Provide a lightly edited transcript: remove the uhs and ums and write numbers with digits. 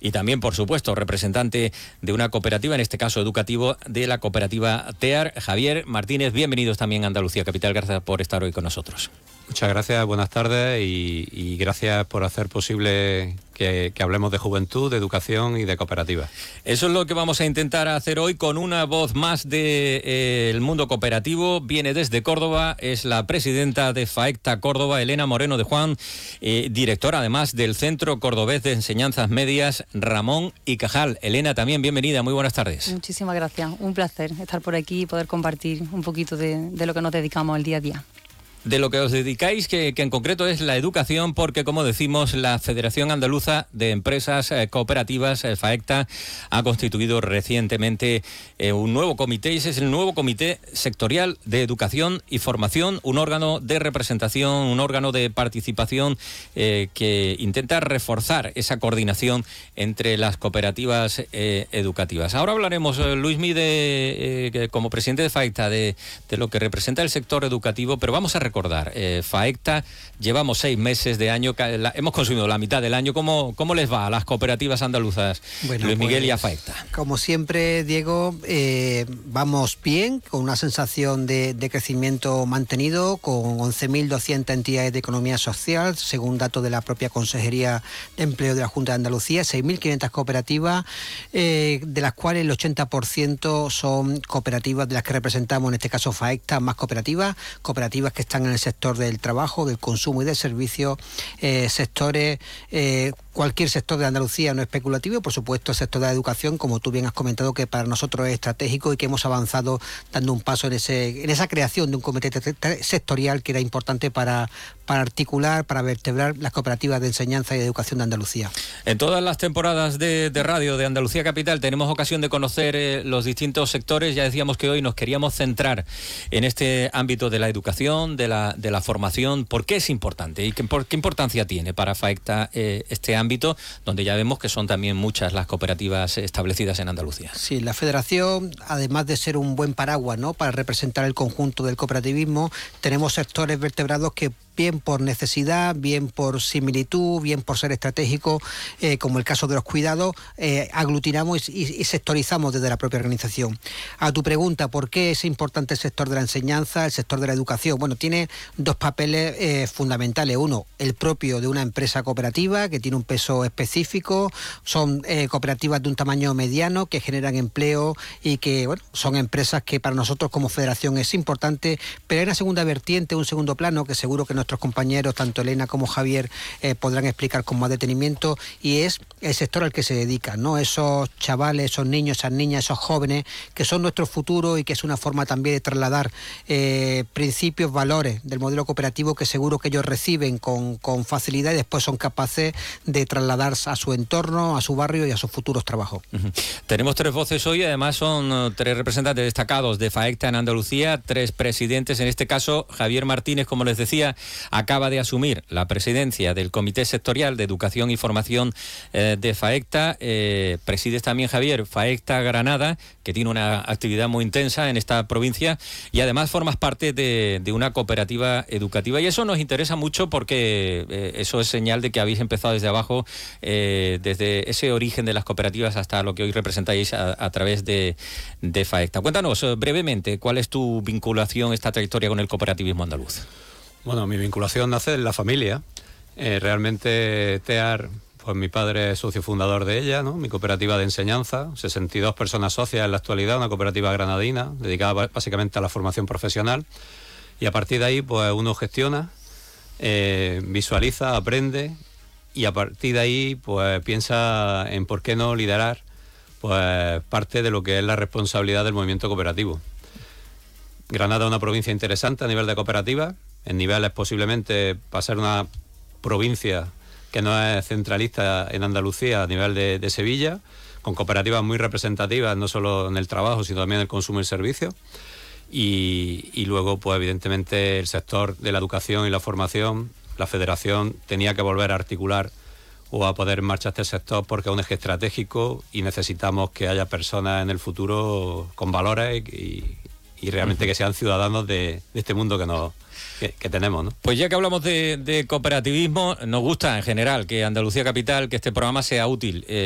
y también, por supuesto, representante de una cooperativa, en este caso educativo, de la cooperativa TEAR. Javier Martínez, bienvenidos también a Andalucía Capital. Gracias por estar hoy con nosotros. Muchas gracias, buenas tardes y gracias por hacer posible que hablemos de juventud, de educación y de cooperativas. Eso es lo que vamos a intentar hacer hoy con una voz más del mundo cooperativo. Viene desde Córdoba, es la presidenta de FAECTA Córdoba, Elena Moreno de Juan, directora además del Centro Cordobés de Enseñanzas Medias, Ramón y Cajal. Elena, también bienvenida, muy buenas tardes. Muchísimas gracias, un placer estar por aquí y poder compartir un poquito de lo que nos dedicamos el día a día. De lo que os dedicáis, que en concreto es la educación, porque como decimos, la Federación Andaluza de Empresas Cooperativas, FAECTA, ha constituido recientemente un nuevo comité, y ese es el nuevo Comité Sectorial de Educación y Formación, un órgano de representación, un órgano de participación que intenta reforzar esa coordinación entre las cooperativas educativas. Ahora hablaremos, Luismi, como presidente de FAECTA, de lo que representa el sector educativo, pero vamos a recordar, FAECTA, llevamos 6 meses de año, hemos consumido la mitad del año. ¿Cómo les va a las cooperativas andaluzas, Luis Miguel, y a FAECTA? Como siempre, Diego, vamos bien, con una sensación de crecimiento mantenido, con 11.200 entidades de economía social, según datos de la propia Consejería de Empleo de la Junta de Andalucía, 6.500 cooperativas, de las cuales el 80% son cooperativas de las que representamos, en este caso FAECTA, más cooperativas que están en el sector del trabajo, del consumo y del servicio, sectores, cualquier sector de Andalucía no especulativo, y por supuesto el sector de la educación, como tú bien has comentado, que para nosotros es estratégico y que hemos avanzado dando un paso en esa creación de un comité sectorial que era importante para articular, para vertebrar las cooperativas de enseñanza y de educación de Andalucía. En todas las temporadas de radio de Andalucía Capital tenemos ocasión de conocer los distintos sectores. Ya decíamos que hoy nos queríamos centrar en este ámbito de la educación, de la formación. ¿Por qué es importante y qué importancia tiene para FAECTA este ámbito, donde ya vemos que son también muchas las cooperativas establecidas en Andalucía? Sí, la Federación, además de ser un buen paraguas, ¿no?, para representar el conjunto del cooperativismo, tenemos sectores vertebrados que, bien por necesidad, bien por similitud, bien por ser estratégico, como el caso de los cuidados, aglutinamos y sectorizamos desde la propia organización. A tu pregunta, ¿por qué es importante el sector de la enseñanza, el sector de la educación? Bueno, tiene dos papeles fundamentales. Uno, el propio de una empresa cooperativa, que tiene un peso específico. Son cooperativas de un tamaño mediano, que generan empleo y que, bueno, son empresas que para nosotros como federación es importante. Pero hay una segunda vertiente, un segundo plano, que seguro que nuestros compañeros, tanto Elena como Javier, podrán explicar con más detenimiento, y es el sector al que se dedican, ¿no? Esos chavales, esos niños, esas niñas, esos jóvenes, que son nuestro futuro y que es una forma también de trasladar principios, valores del modelo cooperativo que seguro que ellos reciben con facilidad y después son capaces de trasladarse a su entorno, a su barrio y a sus futuros trabajos. Tenemos 3 voces hoy, además son 3 representantes destacados de FAECTA en Andalucía, 3 presidentes. En este caso, Javier Martínez, como les decía, acaba de asumir la presidencia del Comité Sectorial de Educación y Formación de FAECTA. Presides también, Javier, FAECTA Granada, que tiene una actividad muy intensa en esta provincia, y además formas parte de una cooperativa educativa, y eso nos interesa mucho porque eso es señal de que habéis empezado desde abajo, desde ese origen de las cooperativas hasta lo que hoy representáis a través de FAECTA. Cuéntanos brevemente cuál es tu vinculación, esta trayectoria con el cooperativismo andaluz. Bueno, mi vinculación nace en la familia. Realmente TEAR, pues mi padre es socio fundador de ella, ¿no? Mi cooperativa de enseñanza, 62 personas socias en la actualidad, una cooperativa granadina, dedicada básicamente a la formación profesional. Y a partir de ahí, pues uno gestiona, visualiza, aprende, y a partir de ahí, pues piensa en por qué no liderar, pues parte de lo que es la responsabilidad del movimiento cooperativo. Granada es una provincia interesante a nivel de cooperativas. En niveles posiblemente para ser una provincia que no es centralista en Andalucía a nivel de Sevilla, con cooperativas muy representativas, no solo en el trabajo, sino también en el consumo y servicios. Y luego, pues evidentemente, el sector de la educación y la formación, la Federación tenía que volver a articular o a poder en marcha este sector porque es un eje estratégico y necesitamos que haya personas en el futuro con valores y realmente que sean ciudadanos de este mundo que tenemos, ¿no? Pues ya que hablamos de cooperativismo, nos gusta en general que Andalucía Capital, que este programa sea útil.